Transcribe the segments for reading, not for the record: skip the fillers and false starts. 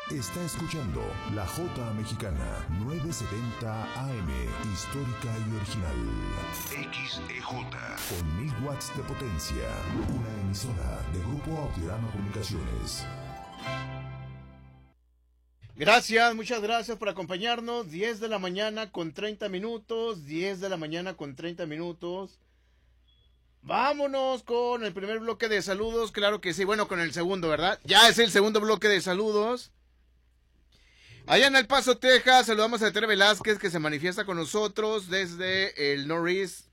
Está escuchando La Jota Mexicana, 970 AM, histórica y original. XEJ, con 1000 watts de potencia. Una emisora de Grupo Autirano Comunicaciones. Gracias, muchas gracias por acompañarnos. 10 de la mañana con 30 minutos. 10 de la mañana con 30 minutos. Vámonos con el primer bloque de saludos. Claro que sí, bueno, con el segundo, ¿verdad? Ya es el segundo bloque de saludos. Allá en El Paso, Texas, saludamos a Tere Velázquez, que se manifiesta con nosotros desde el Norris.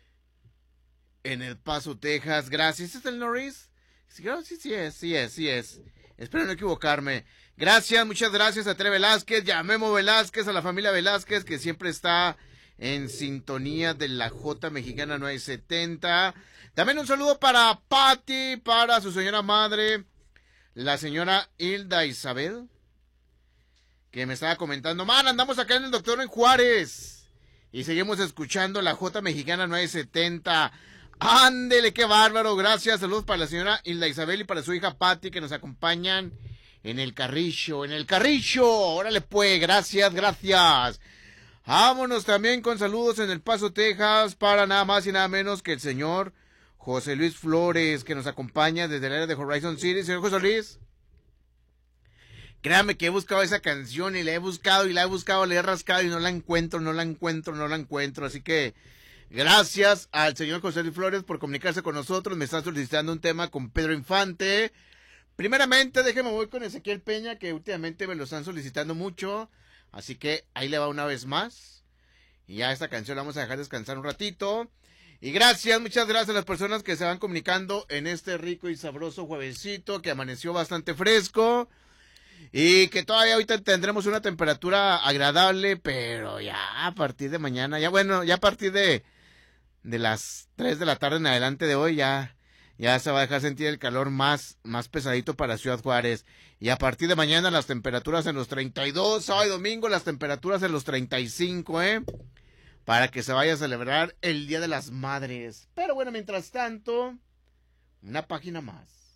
En El Paso, Texas. Gracias. ¿Es el Norris? Sí es. Espero no equivocarme. Gracias, muchas gracias a Tere Velázquez y a Memo Velázquez, a la familia Velázquez, que siempre está en sintonía de la Jota Mexicana 970. También un saludo para Patti, para su señora madre, la señora Hilda Isabel, que me estaba comentando, man, andamos acá en el Doctor en Juárez y seguimos escuchando la Jota Mexicana 970. Ándele, qué bárbaro, gracias, saludos para la señora Hilda Isabel y para su hija Patti, que nos acompañan en el carrillo, órale pues, gracias. Vámonos también con saludos en El Paso, Texas, para nada más y nada menos que el señor José Luis Flores, que nos acompaña desde el área de Horizon City. Señor José Luis, créame que he buscado esa canción y la he buscado, le he rascado y no la encuentro, así que gracias al señor José Luis Flores por comunicarse con nosotros. Me está solicitando un tema con Pedro Infante. Primeramente, déjeme voy con Ezequiel Peña, que últimamente me lo están solicitando mucho. Así que ahí le va una vez más. Y ya esta canción la vamos a dejar descansar un ratito. Y gracias, muchas gracias a las personas que se van comunicando en este rico y sabroso juevesito, que amaneció bastante fresco. Y que todavía ahorita tendremos una temperatura agradable, pero ya a partir de mañana, ya a partir de las 3 de la tarde en adelante de hoy, ya se va a dejar sentir el calor más pesadito para Ciudad Juárez. Y a partir de mañana las temperaturas en los 32, sábado y domingo las temperaturas en los 35, para que se vaya a celebrar el Día de las Madres. Pero bueno, mientras tanto, una página más.